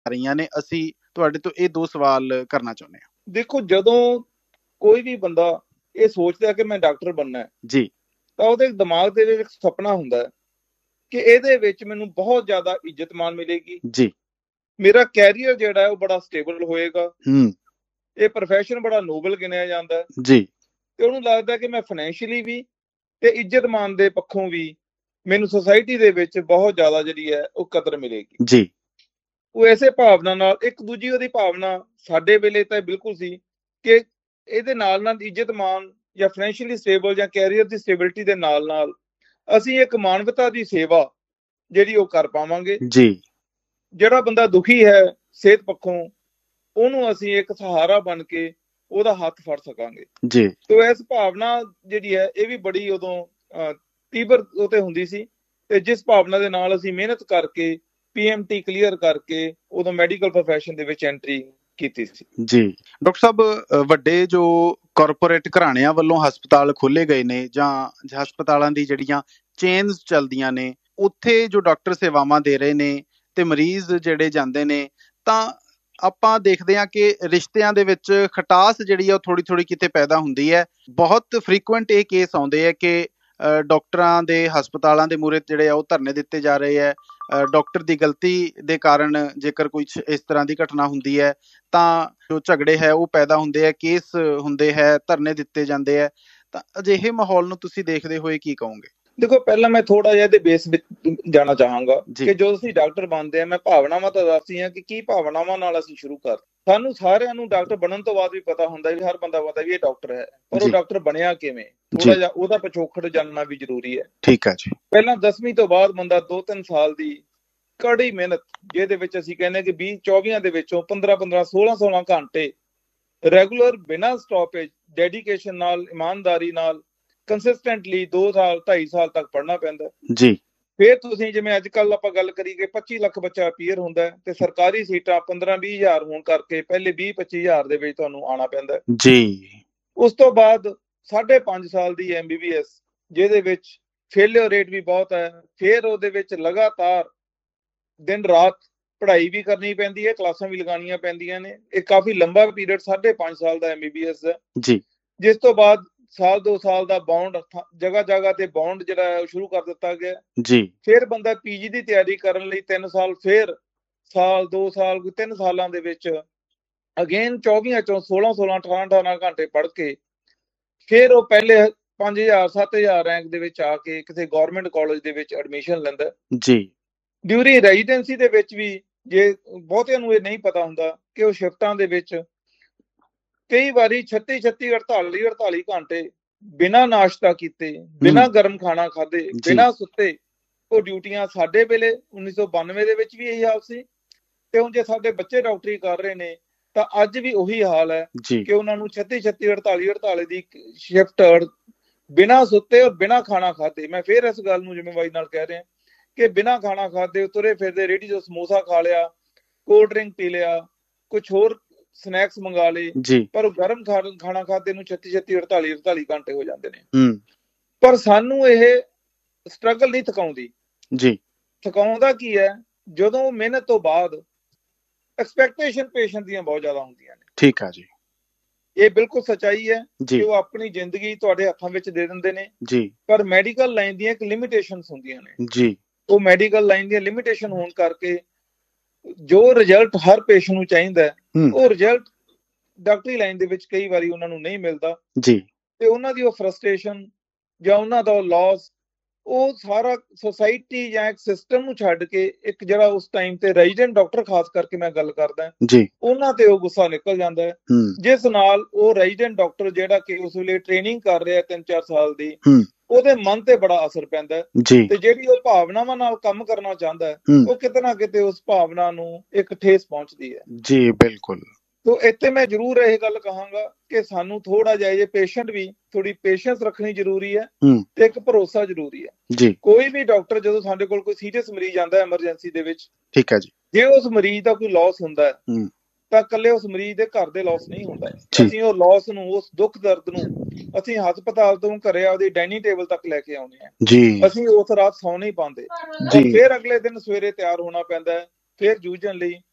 ਰਹੀਆਂ ਨੇ। ਅਸੀਂ ਤੁਹਾਡੇ ਤੋਂ ਇਹ 2 ਸਵਾਲ ਕਰਨਾ ਚਾਹੁੰਦੇ ਹਾਂ। ਦੇਖੋ, ਜਦੋਂ ਕੋਈ ਵੀ ਬੰਦਾ ਇਹ ਸੋਚਦਾ ਕਿ ਮੈਂ ਡਾਕਟਰ ਬਣਨਾ ਹੈ ਜੀ, ਤਾਂ ਉਹਦੇ ਦਿਮਾਗ ਦੇ ਵਿੱਚ ਇੱਕ ਸੁਪਨਾ ਹੁੰਦਾ ਹੈ ਕਿ ਇਹਦੇ ਵਿੱਚ ਮੈਨੂੰ ਬਹੁਤ ਜ਼ਿਆਦਾ ਇੱਜ਼ਤ ਮਾਣ ਮਿਲੇਗੀ, ਜੀ, ਮੇਰਾ ਕੈਰੀਅਰ ਜਿਹੜਾ ਹੈ ਉਹ ਬੜਾ ਸਟੇਬਲ ਹੋਏਗਾ, ਹੂੰ, ਇਹ ਪ੍ਰੋਫੈਸ਼ਨ ਬੜਾ ਨੋਬਲ ਗਿਣਿਆ ਜਾਂਦਾ ਹੈ, ਜੀ, ਤੇ ਉਹਨੂੰ ਲੱਗਦਾ ਕਿ ਮੈਂ ਫਾਈਨੈਂਸ਼ੀਅਲੀ ਵੀ ਤੇ ਇੱਜ਼ਤ ਮਾਣ ਦੇ ਪੱਖੋਂ ਵੀ ਮੈਨੂੰ ਸੁਸਾਇਟੀ ਦੇ ਵਿੱਚ ਬਹੁਤ ਜ਼ਿਆਦਾ ਜਿਹੜੀ ਹੈ ਉਹ ਕਦਰ ਮਿਲੇਗੀ। ਜੀ, ਉਹ ਇਸੇ ਭਾਵਨਾ ਨਾਲ, ਇੱਕ ਦੂਜੀ ਉਹਦੀ ਭਾਵਨਾ ਸਾਡੇ ਵੇਲੇ ਤਾਂ ਬਿਲਕੁਲ ਸੀ ਕਿ ਇਹਦੇ ਨਾਲ ਨਾਲ ਇੱਜ਼ਤ ਮਾਣ ਜਾਂ ਫਾਈਨੈਂਸ਼ੀਅਲੀ ਸਟੇਬਲ ਜਾਂ ਕੈਰੀਅਰ ਦੀ ਸਟੇਬਿਲਿਟੀ ਦੇ ਨਾਲ ਨਾਲ ਅਸੀਂ ਇੱਕ ਮਾਨਵਤਾ ਦੀ ਸੇਵਾ ਜਿਹੜੀ ਉਹ ਕਰ ਪਾਵਾਂਗੇ। ਜੀ, ਜਿਹੜਾ ਬੰਦਾ ਦੁਖੀ ਹੈ ਸਿਹਤ ਪੱਖੋਂ, ਉਹਨੂੰ ਅਸੀਂ ਇੱਕ ਸਹਾਰਾ ਬਣ ਕੇ ਉਹਦਾ ਹੱਥ ਫੜ ਸਕਾਂਗੇ। ਜੀ, ਤੋ ਇਸ ਭਾਵਨਾ ਜਿਹੜੀ ਹੈ ਇਹ ਵੀ ਬੜੀ ਉਦੋਂ ਤੀਬਰ ਉਹ ਤੇ ਹੁੰਦੀ ਸੀ, ਤੇ ਜਿਸ ਭਾਵਨਾ ਦੇ ਨਾਲ ਅਸੀਂ ਮਿਹਨਤ ਕਰਕੇ PMT ਕਲੀਅਰ ਕਰਕੇ ਉਦੋਂ ਮੈਡੀਕਲ ਪ੍ਰੋਫੈਸ਼ਨ ਦੇ ਵਿੱਚ ਐਂਟਰੀ ਕੀਤੀ ਸੀ। ਜੀ। ਡਾਕਟਰ ਸਾਹਿਬ, ਵੱਡੇ ਜੋ ਕਾਰਪੋਰੇਟ ਘਰਾਣਿਆਂ ਵੱਲੋਂ ਹਸਪਤਾਲ ਖੋਲ੍ਹੇ ਗਏ ਨੇ ਜਾਂ ਹਸਪਤਾਲਾਂ ਦੀ ਜਿਹੜੀਆਂ ਚੇਨਸ ਚੱਲਦੀਆਂ ਨੇ, ਉੱਥੇ ਜੋ ਡਾਕਟਰ ਸੇਵਾਵਾਂ ਦੇ ਰਹੇ ਨੇ ਤੇ ਮਰੀਜ਼ ਜਿਹੜੇ ਜਾਂਦੇ ਨੇ, ਤਾਂ ਆਪਾਂ ਦੇਖਦੇ ਹਾਂ ਕਿ ਰਿਸ਼ਤਿਆਂ ਦੇ ਵਿੱਚ ਖਟਾਸ ਜਿਹੜੀ ਆ ਉਹ ਥੋੜ੍ਹੀ ਥੋੜ੍ਹੀ ਕਿਤੇ ਪੈਦਾ ਹੁੰਦੀ ਹੈ। ਬਹੁਤ ਫਰੀਕੁਐਂਟ ਇਹ ਕੇਸ ਆਉਂਦੇ ਆ ਕਿ ਡਾਕਟਰਾਂ ਦੇ ਹਸਪਤਾਲਾਂ ਦੇ ਮੂਹਰੇ ਜਿਹੜੇ ਆ ਉਹ ਧਰਨੇ ਦਿੱਤੇ ਜਾ ਰਹੇ ਹੈ। ਡਾਕਟਰ ਦੀ ਗਲਤੀ ਦੇ ਕਾਰਨ ਜੇਕਰ ਕੋਈ ਇਸ ਤਰ੍ਹਾਂ ਦੀ ਘਟਨਾ ਹੁੰਦੀ ਹੈ ਤਾਂ ਜੋ ਝਗੜੇ ਹੈ ਉਹ ਪੈਦਾ ਹੁੰਦੇ ਹੈ, ਕੇਸ ਹੁੰਦੇ ਹੈ, ਧਰਨੇ ਦਿੱਤੇ ਜਾਂਦੇ ਹੈ। ਤਾਂ ਅਜਿਹੇ ਮਾਹੌਲ ਨੂੰ ਤੁਸੀਂ ਦੇਖਦੇ ਹੋਏ ਕੀ ਕਹੋਗੇ? ਦੇਖੋ, ਪਹਿਲਾਂ ਮੈਂ ਥੋੜਾ ਜਿਹਾ ਇਹਦੇ ਬੇਸ ਵਿੱਚ ਜਾਣਾ ਚਾਹਾਂਗਾ ਕਿ ਜਦੋਂ ਅਸੀਂ ਡਾਕਟਰ ਬਣਦੇ ਆ, ਮੈਂ ਭਾਵਨਾਵਾਂ ਤਾਂ ਦੱਸਦੀ ਹਾਂ ਕਿ ਕੀ ਭਾਵਨਾਵਾਂ ਨਾਲ ਅਸੀਂ ਸ਼ੁਰੂ ਕਰ। ਸਾਨੂੰ ਸਾਰਿਆਂ ਨੂੰ ਡਾਕਟਰ ਬਣਨ ਤੋਂ ਬਾਅਦ ਵੀ ਪਤਾ ਹੁੰਦਾ ਵੀ ਹਰ ਬੰਦਾ ਪਤਾ ਵੀ ਇਹ ਡਾਕਟਰ ਹੈ, ਪਰ ਉਹ ਡਾਕਟਰ ਬਣਿਆ ਕਿਵੇਂ, ਥੋੜਾ ਜਿਹਾ ਉਹਦਾ ਪਿਛੋਕੜ ਜਾਣਨਾ ਵੀ ਜ਼ਰੂਰੀ ਹੈ। ਠੀਕ ਹੈ ਜੀ। ਪਹਿਲਾਂ 10ਵੀਂ ਤੋਂ ਬਾਅਦ ਬੰਦਾ 2-3 ਸਾਲ ਦੀ ਕੜੀ ਮਿਹਨਤ, ਜਿਹਦੇ ਵਿੱਚ ਅਸੀਂ ਕਹਿੰਦੇ ਕਿ 20-24 ਦੇ ਵਿੱਚੋਂ 15-15 16-16 ਘੰਟੇ ਰੈਗੂਲਰ ਬਿਨਾਂ ਸਟਾਪੇਜ ਡੈਡੀਕੇਸ਼ਨ ਨਾਲ, ਇਮਾਨਦਾਰੀ ਨਾਲ, ਕੰਸਿਸਟੈਂਟਲੀ 2 ਸਾਲ 2.5 ਸਾਲ ਤੱਕ ਪੜ੍ਹਨਾ ਪੈਂਦਾ ਜੀ। ਫਿਰ ਤੁਸੀਂ ਜਿਵੇਂ ਅੱਜ ਕੱਲ ਆਪਾਂ ਗੱਲ ਕਰੀਏ 25 ਲੱਖ ਬੱਚਾ ਅਪੀਅਰ ਹੁੰਦਾ ਤੇ ਸਰਕਾਰੀ ਸੀਟਾਂ 15-20 ਹਜ਼ਾਰ ਹੋਣ ਕਰਕੇ ਪਹਿਲੇ 20-25 ਹਜ਼ਾਰ ਦੇ ਵਿੱਚ ਤੁਹਾਨੂੰ ਆਉਣਾ ਪੈਂਦਾ ਜੀ। ਉਸ ਤੋਂ ਬਾਅਦ 5.5 ਸਾਲ ਦੀ MBBS, ਜਿਹਦੇ ਵਿੱਚ ਫੇਲਿਅਰ ਰੇਟ ਵੀ ਬਹੁਤ ਹੈ। ਫਿਰ ਉਹਦੇ ਵਿੱਚ ਲਗਾਤਾਰ ਦਿਨ ਰਾਤ ਪੜ੍ਹਾਈ ਵੀ ਕਰਨੀ ਪੈਂਦੀ ਹੈ, ਕਲਾਸਾਂ ਵੀ ਲਗਾਉਣੀਆਂ ਪੈਂਦੀਆਂ ਨੇ। ਇਹ ਕਾਫੀ ਲੰਬਾ ਪੀਰੀਅਡ 5.5 ਸਾਲ ਦਾ MBBS ਹੈ ਜੀ। ਜਿਸ ਤੋਂ ਬਾਅਦ 1-2 ਸਾਲ ਦਾ ਬੌਂਡ, ਜਗ੍ਹਾ ਜਗ੍ਹਾ ਤੇ ਬੌਂਡ ਜਿਹੜਾ ਹੈ ਉਹ ਸ਼ੁਰੂ ਕਰ ਦਿੱਤਾ ਗਿਆ ਜੀ। ਫਿਰ ਬੰਦਾ PG ਦੀ ਤਿਆਰੀ ਕਰਨ ਲਈ 3 ਸਾਲ, ਫਿਰ ਸਾਲ 2 ਸਾਲ, 3 ਸਾਲਾਂ ਦੇ ਵਿੱਚ ਅਗੇਨ 24 ਚੋਂ 16-16, 18-18 ਘੰਟੇ ਪੜ੍ਹ ਕੇ ਫਿਰ ਉਹ ਪਹਿਲੇ 5,000-7,000 ਰੈਂਕ ਦੇ ਵਿੱਚ ਆ ਕੇ ਕਿਸੇ ਗਵਰਨਮੈਂਟ ਕਾਲਜ ਦੇ ਵਿੱਚ ਐਡਮਿਸ਼ਨ ਲੈਂਦਾ ਜੀ। ਡਿਊਰਿੰਗ ਰੈਜ਼ੀਡੈਂਸੀ ਦੇ ਵਿੱਚ ਵੀ, ਜੇ ਬਹੁਤਿਆਂ ਨੂੰ ਇਹ ਨਹੀਂ ਪਤਾ ਹੁੰਦਾ ਕਿ ਉਹ ਸ਼ਿਫਟਾਂ ਦੇ ਵਿੱਚ ਕਈ ਵਾਰੀ 36-36, 48-48 ਘੰਟੇ ਬਿਨਾਂ ਨਾਸ਼ਤਾ ਕੀਤੇ, ਬਿਨਾਂ ਗਰਮ ਖਾਣਾ ਖਾਦੇ, ਬਿਨਾਂ ਸੁੱਤੇ ਉਹ ਡਿਊਟੀਆਂ। ਸਾਡੇ ਵੇਲੇ 1992 ਦੇ ਵਿੱਚ ਵੀ ਇਹੀ ਹਾਲ ਸੀ, ਤੇ ਹੁਣ ਜੇ ਸਾਡੇ ਬੱਚੇ ਡਾਕਟਰੀ ਕਰ ਰਹੇ ਨੇ ਤਾਂ ਅੱਜ ਵੀ ਉਹੀ ਹਾਲ ਹੈ ਕਿ ਉਹਨਾਂ ਨੂੰ 36-36, 48-48 ਦੀ ਸ਼ਿਫਟ ਬਿਨਾਂ ਸੁੱਤੇ ਔਰ ਬਿਨਾਂ ਖਾਣਾ ਖਾਦੇ। ਮੈਂ ਫਿਰ ਇਸ ਗੱਲ ਨੂੰ ਜ਼ਿੰਮੇਵਾਰੀ ਨਾਲ ਕਹਿ ਰਿਹਾ ਕਿ ਬਿਨਾਂ ਖਾਣਾ ਖਾਦੇ ਤੁਰੇ ਫਿਰਦੇ, ਰੇਹੜੀ ਤੋਂ ਸਮੋਸਾ ਖਾ ਲਿਆ, ਕੋਲਡ ਡਰਿੰਕ ਪੀ ਲਿਆ, ਕੁਛ ਹੋਰ ਸਨੈਕਸ ਮੰਗਾ ਲਏ, ਪਰ ਗਰਮ ਖਾਣਾ ਖਾਦੇ ਨੂੰ 36-36, 48-48 ਘੰਟੇ ਹੋ ਜਾਂਦੇ ਨੇ। ਪਰ ਸਾਨੂੰ ਇਹ ਸਟਰਗਲ ਨਹੀਂ ਥਕਾਉਂਦੀ ਜੀ। ਥਕਾਉਂਦਾ ਕੀ ਹੈ, ਜਦੋਂ ਮਿਹਨਤ ਤੋਂ ਬਾਅਦ ਐਕਸਪੈਕਟੇਸ਼ਨ ਪੇਸ਼ੈਂਟ ਦੀਆਂ ਬਹੁਤ ਜ਼ਿਆਦਾ ਹੁੰਦੀਆਂ ਨੇ। ਠੀਕ ਆ ਜੀ। ਇਹ ਬਿਲਕੁਲ ਸੱਚਾਈ ਹੈ ਕਿ ਉਹ ਆਪਣੀ ਜ਼ਿੰਦਗੀ ਤੁਹਾਡੇ ਹੱਥਾਂ ਵਿੱਚ ਦੇ ਦਿੰਦੇ ਨੇ ਜੀ, ਪਰ ਮੈਡੀਕਲ ਲਾਈਨ ਦੀਆਂ ਇੱਕ ਲਿਮਿਟੇਸ਼ਨਸ ਹੁੰਦੀਆਂ ਨੇ ਜੀ। ਉਹ ਮੈਡੀਕਲ ਲਾਈਨ ਦੀਆਂ ਲਿਮਿਟੇਸ਼ਨ ਹੋਣ ਕਰਕੇ ਜੋ ਰਿਜ਼ਲਟ ਹਰ ਪੇਸ਼ੈਂਟ ਨੂੰ ਚਾਹੀਦਾ ਹੈ, ਉਹ ਰਿਜ਼ਲਟ ਡਾਕਟਰੀ ਲਾਈਨ ਦੇ ਵਿੱਚ ਕਈ ਵਾਰੀ ਉਹਨਾਂ ਨੂੰ ਨਹੀਂ ਮਿਲਦਾ ਜੀ। ਤੇ ਉਹਨਾਂ ਦੀ ਉਹ ਫਰਸਟ੍ਰੇਸ਼ਨ ਜਾਂ ਉਹਨਾਂ ਦਾ ਉਹ ਲਾਸ, ਉਹ ਸਾਰਾ ਸੁਸਾਇਟੀ ਜਾਂ ਇੱਕ ਸਿਸਟਮ ਨੂੰ ਛੱਡ ਕੇ ਇੱਕ ਜਿਹੜਾ ਉਸ ਟਾਈਮ ਤੇ ਰੈਜ਼ੀਡੈਂਟ ਡਾਕਟਰ, ਖਾਸ ਕਰਕੇ ਮੈਂ ਗੱਲ ਕਰਦਾ ਜੀ, ਉਹਨਾਂ ਤੇ ਉਹ ਗੁੱਸਾ ਨਿਕਲ ਜਾਂਦਾ ਹੈ, ਜਿਸ ਨਾਲ ਉਹ ਰੈਜ਼ੀਡੈਂਟ ਡਾਕਟਰ ਜਿਹੜਾ ਕਿ ਉਸ ਵੇਲੇ ਟ੍ਰੇਨਿੰਗ ਕਰ ਰਿਹਾ 3-4 ਸਾਲ ਦੀ, ਉਹਦੇ ਮਨ ਤੇ ਬੜਾ ਅਸਰ ਪੈਂਦਾ ਜੀ। ਤੇ ਜਿਹੜੀ ਉਹ ਭਾਵਨਾਵਾਂ ਨਾਲ ਕੰਮ ਕਰਨਾ ਚਾਹੁੰਦਾ ਉਹ ਕਿਤੇ ਨਾ ਕਿਤੇ ਉਸ ਭਾਵਨਾ ਨੂੰ ਇੱਕ ਠੇਸ ਪਹੁੰਚਦੀ ਹੈ ਜੀ। ਬਿਲਕੁਲ। ਤੋ ਇੱਥੇ ਮੈਂ ਜ਼ਰੂਰ ਇਹ ਗੱਲ ਕਹਾਂਗਾ ਕਿ ਸਾਨੂੰ ਥੋੜਾ ਜਿਹਾ, ਜੇ ਪੇਸ਼ੈਂਟ ਵੀ ਥੋੜੀ ਪੇਸ਼ੈਂਸ ਰੱਖਣੀ ਜ਼ਰੂਰੀ ਹੈ ਤੇ ਇੱਕ ਭਰੋਸਾ ਜ਼ਰੂਰੀ ਹੈ ਜੀ। ਕੋਈ ਵੀ ਡਾਕਟਰ ਜਦੋਂ ਸਾਡੇ ਕੋਲ ਕੋਈ ਸੀਰੀਅਸ ਮਰੀਜ਼ ਆਉਂਦਾ ਐਮਰਜੈਂਸੀ ਦੇ ਵਿੱਚ, ਠੀਕ ਹੈ ਜੀ, ਜੇ ਉਸ ਮਰੀਜ਼ ਦਾ ਕੋਈ ਲਾਸ ਹੁੰਦਾ ਹੈ ਤਾਂ ਇਕੱਲੇ ਉਸ ਮਰੀਜ਼ ਦੇ ਘਰ ਦੇ ਲਾਸ ਨਹੀਂ ਹੁੰਦਾ। ਅਸੀਂ ਉਹ ਲਾਸ ਨੂੰ, ਉਸ ਦੁੱਖ ਦਰਦ ਨੂੰ ਅਸੀਂ ਹਸਪਤਾਲ ਤੋਂ ਘਰੇ ਆਪਦੀ ਡਾਈਨਿੰਗ ਟੇਬਲ ਤੱਕ ਲੈ ਕੇ ਆਉਂਦੇ ਹਾਂ। ਅਸੀਂ ਉਸ ਰਾਤ ਸੌ ਨਹੀਂ ਪਾਉਂਦੇ, ਫਿਰ ਅਗਲੇ ਦਿਨ ਸਵੇਰੇ ਤਿਆਰ ਹੋਣਾ ਪੈਂਦਾ ਹੈ, ਫਿਰ ਜੂਝਣ ਲਈ